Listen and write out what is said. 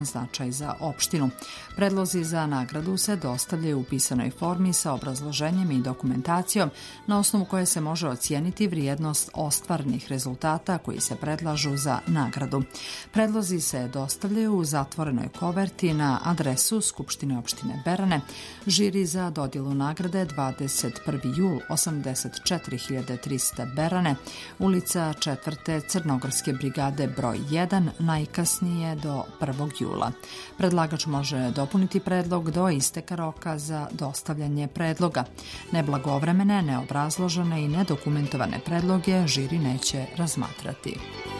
značaj za opštinu. Predlozi za nagradu se dostavljaju u pisanoj formi sa obrazloženjem i dokumentacijom na osnovu koje se može ocijeniti vrijednost ostvarenih rezultata koji se predlažu za nagradu. Predlozi se dostavljaju u zatvorenoj koverti na adresu Skupštine opštine Berane, žiri za dodjelu nagrade 21. jul 84300 Berane, ulica 4. Crnogorske brigade broj 1, najkasnije do 1. jula. Predlagač može dopuniti predlog do isteka roka za dostavljanje predloga. Neblagovremene, neobrazložene i nedokumentovane predloge žiri neće razmatrati.